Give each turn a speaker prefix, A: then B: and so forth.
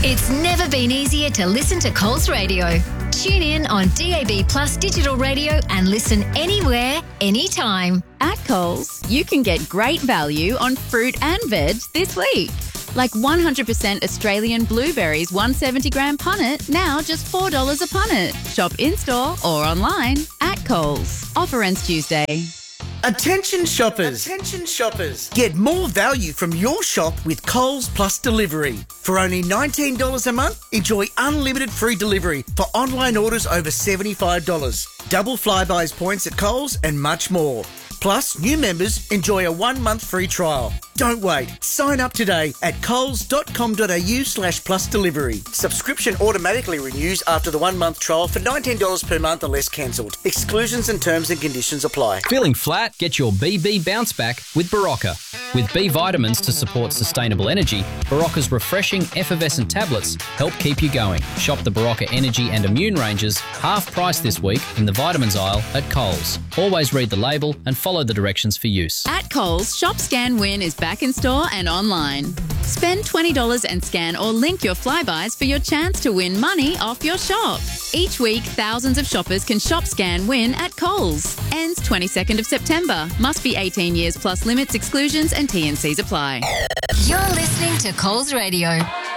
A: It's never been easier to listen to Coles Radio. Tune in on DAB Plus digital radio and listen anywhere, anytime.
B: At Coles, you can get great value on fruit and veg this week. Like 100% Australian blueberries 170 gram punnet, now just $4 a punnet. Shop in-store or online at Coles. Offer ends Tuesday.
C: Attention shoppers. Attention shoppers. Get more value from your shop with Coles Plus Delivery. For only $19 a month, enjoy unlimited free delivery for online orders over $75. Double Flybuys points at Coles and much more. Plus, new members enjoy a 1 month free trial. Don't wait. Sign up today at coles.com.au/plus delivery. Subscription automatically renews after the 1 month trial for $19 per month unless cancelled. Exclusions and terms and conditions apply.
D: Feeling flat? Get your BB bounce back with Barocca. With B vitamins to support sustainable energy, Barocca's refreshing effervescent tablets help keep you going. Shop the Barocca Energy and Immune ranges half price this week in the vitamins aisle at Coles. Always read the label and follow the directions for use.
B: At Coles, Shop Scan Win is back in store and online. Spend $20 and scan or link your Flybuys for your chance to win money off your shop. Each week, thousands of shoppers can Shop Scan Win at Coles. Ends 22nd of September. Must be 18 years plus limits, exclusions and T&Cs apply.
A: You're listening to Coles Radio.